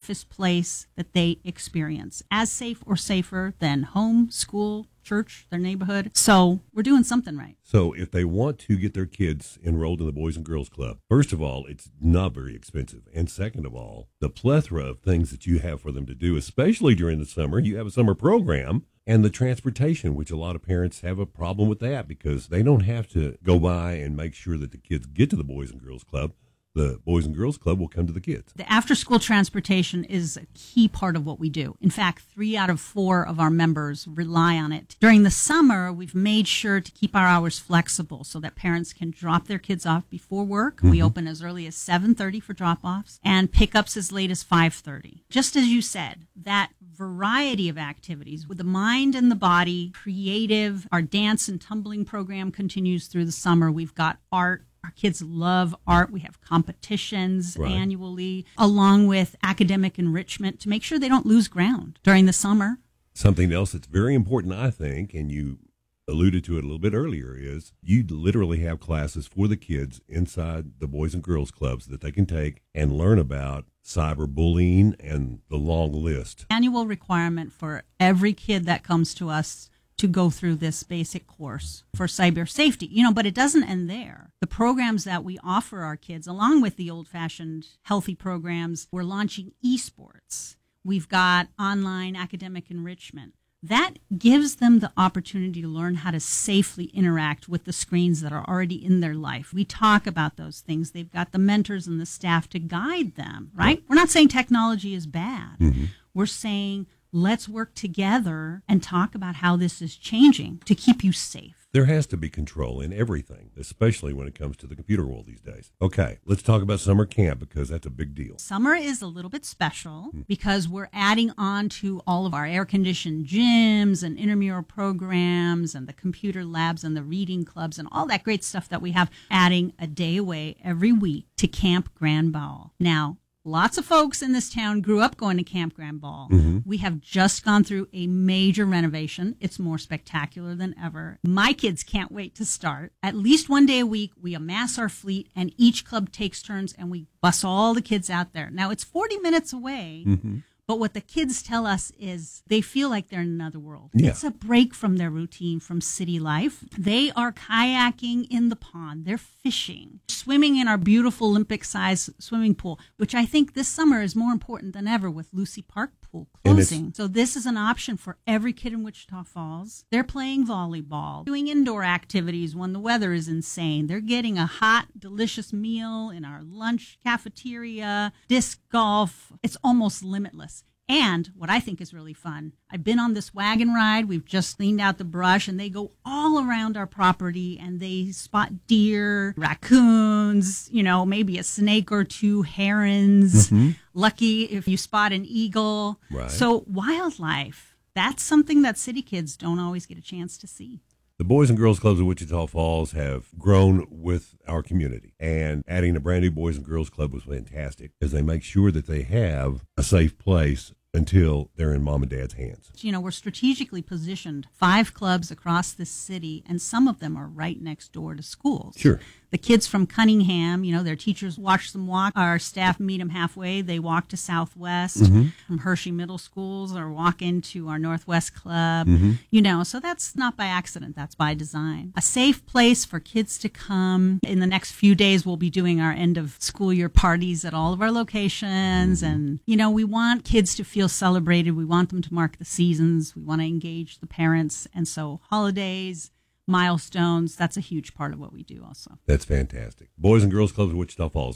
safest place that they experience. As safe or safer than home, school, church, their neighborhood. So we're doing something right. So if they want to get their kids enrolled in the Boys and Girls Club, first of all, it's not very expensive. And second of all, the plethora of things that you have for them to do, especially during the summer. You have a summer program and the transportation, which a lot of parents have a problem with that because they don't have to go by and make sure that the kids get to the Boys and Girls Club. The Boys and Girls Club will come to the kids. The after-school transportation is a key part of what we do. In fact, 3 out of 4 of our members rely on it. During the summer, we've made sure to keep our hours flexible so that parents can drop their kids off before work. Mm-hmm. We open as early as 7:30 for drop-offs and pickups as late as 5:30. Just as you said, that variety of activities with the mind and the body, creative. Our dance and tumbling program continues through the summer. We've got art. Our kids love art. We have competitions annually, along with academic enrichment to make sure they don't lose ground during the summer. Something else that's very important, I think, and you alluded to it a little bit earlier, is you literally have classes for the kids inside the Boys and Girls Clubs that they can take and learn about cyberbullying and the long list. Annual requirement for every kid that comes to us to go through this basic course for cyber safety, but it doesn't end there. The programs that we offer our kids, along with the old-fashioned healthy programs, we're launching esports. We've got online academic enrichment. That gives them the opportunity to learn how to safely interact with the screens that are already in their life. We talk about those things. They've got the mentors and the staff to guide them, right? We're not saying technology is bad. Mm-hmm. We're saying let's work together and talk about how this is changing to keep you safe. There has to be control in everything, especially when it comes to the computer world these days. Okay, let's talk about summer camp because that's a big deal. Summer is a little bit special because we're adding on to all of our air-conditioned gyms and intramural programs and the computer labs and the reading clubs and all that great stuff that we have, adding a day away every week to Camp Grand Ball. Now, lots of folks in this town grew up going to Camp Grand Ball. Mm-hmm. We have just gone through a major renovation. It's more spectacular than ever. My kids can't wait to start. At least one day a week, we amass our fleet, and each club takes turns, and we bus all the kids out there. Now, it's 40 minutes away, but what the kids tell us is they feel like they're in another world. Yeah. It's a break from their routine, from city life. They are kayaking in the pond. They're fishing, swimming in our beautiful Olympic-sized swimming pool, which I think this summer is more important than ever with Lucy Park Pool closing. So this is an option for every kid in Wichita Falls. They're playing volleyball, doing indoor activities when the weather is insane. They're getting a hot, delicious meal in our lunch cafeteria, disc golf. It's almost limitless. And what I think is really fun, I've been on this wagon ride. We've just cleaned out the brush, and they go all around our property, and they spot deer, raccoons, maybe a snake or 2, herons. Mm-hmm. Lucky if you spot an eagle. Right. So wildlife, that's something that city kids don't always get a chance to see. The Boys and Girls Clubs of Wichita Falls have grown with our community, and adding a brand new Boys and Girls Club was fantastic as they make sure that they have a safe place until they're in mom and dad's hands. We're strategically positioned 5 clubs across the city, and some of them are right next door to schools. Sure. The kids from Cunningham, their teachers watch them walk. Our staff meet them halfway. They walk to Southwest. Mm-hmm. From Hershey Middle Schools, or walk into our Northwest Club. Mm-hmm. So that's not by accident. That's by design. A safe place for kids to come. In the next few days, we'll be doing our end of school year parties at all of our locations. Mm-hmm. And, we want kids to feel celebrated. We want them to mark the seasons. We want to engage the parents. And so holidays, milestones, that's a huge part of what we do also. That's fantastic. Boys and Girls Clubs of Wichita Falls,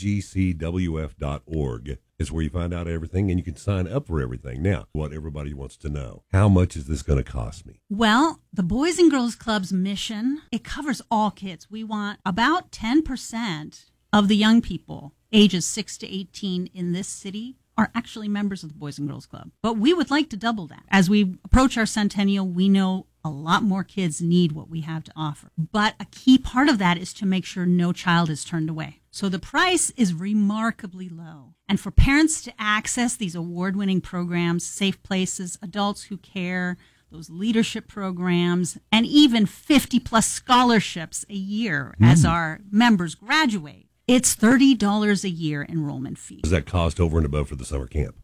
bgcwf.org is where you find out everything, and you can sign up for everything. Now, what everybody wants to know, how much is this going to cost me? Well, the Boys and Girls Club's mission, it covers all kids. We want about 10% of the young people ages 6 to 18 in this city are actually members of the Boys and Girls Club. But we would like to double that. As we approach our centennial, we know a lot more kids need what we have to offer. But a key part of that is to make sure no child is turned away. So the price is remarkably low. And for parents to access these award-winning programs, safe places, adults who care, those leadership programs, and even 50-plus scholarships a year as our members graduate, it's $30 a year enrollment fee. Does that cost over and above for the summer camp?